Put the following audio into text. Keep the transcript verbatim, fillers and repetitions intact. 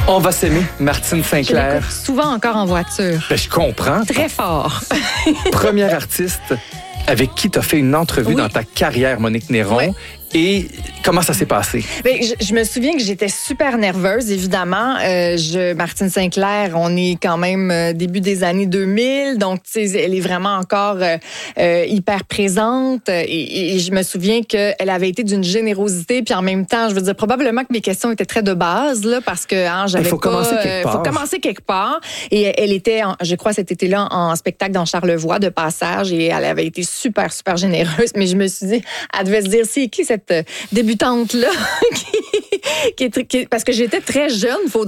On va s'aimer, Martine Je Saint-Clair. l'écoute souvent encore en voiture. Ben, je comprends. Très fort. Première artiste avec qui tu as fait une entrevue Oui. dans ta carrière, Monique Néron. Ouais. Et comment ça s'est passé? Ben, je, je me souviens que j'étais super nerveuse, évidemment. Euh, je, Martine Saint-Clair, on est quand même euh, début des années deux mille, donc tu sais, elle est vraiment encore euh, euh, hyper présente. Et, et je me souviens qu'elle avait été d'une générosité, puis en même temps, je veux dire, probablement que mes questions étaient très de base, là, parce que hein, j'avais Il faut pas... commencer quelque part. faut commencer quelque part. Et elle était, en, je crois, cet été-là, en spectacle dans Charlevoix, de passage, et elle avait été super, super généreuse. Mais je me suis dit, elle devait se dire, c'est qui cette débutante-là? qui, qui est, qui est, parce que j'étais très jeune, faut